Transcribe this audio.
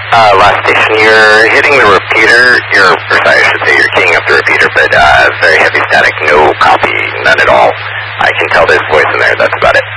Last station, you're hitting the repeater, or sorry, I should say you're keying up the repeater, but very heavy static, no copy, none at all. I can tell there's voice in there, that's about it.